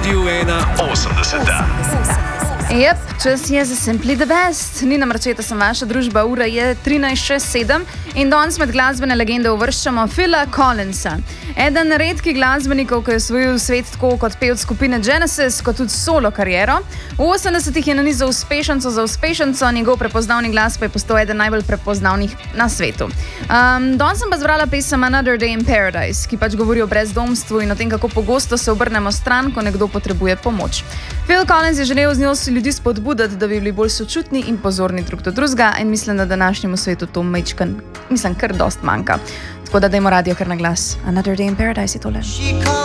Radio 81. Yep, čas je za Simply the Best. Nina Marčeta sem vaša družba, ura je 13:07 in danes med glasbene legende uvrščamo Phila Collinsa. Eden redkih glasbenikov, ki je osvojil svet tako kot pevec skupine Genesis, kot tudi solo kariero. V 80-ih je nanizal uspešnico za uspešnico, njegov prepoznavni glas pa je postal eden najbolj prepoznavnih na svetu. Danes sem pa zbrala pesem Another Day in Paradise, ki pač govori o brezdomstvu in o tem, kako pogosto se obrnemo stran, ko nekdo potrebuje pomoč. Phil Collins je želel z njo ljudi spodbuditi, da bi bili bolj sočutni in pozorni drug do drugega, in mislim, da današnjemu svetu to kar dost manjka. Tako da dajmo radio kar na glas. Another Day in Paradise je tole.